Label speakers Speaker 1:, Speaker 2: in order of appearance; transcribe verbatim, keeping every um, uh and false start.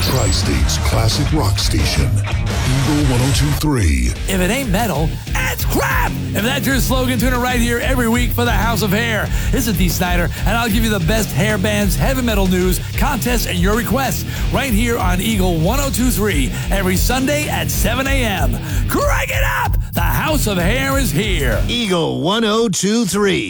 Speaker 1: Tri-State's classic rock station, Eagle one oh two point three.
Speaker 2: If it ain't metal, it's crap! If that's your slogan, tune in right here every week for the House of Hair. This is Dee Snider, and I'll give you the best hair bands, heavy metal news, contests, and your requests right here on Eagle one oh two point three every Sunday at seven a.m. Crank it up! The House of Hair is here.
Speaker 3: Eagle one oh two point three.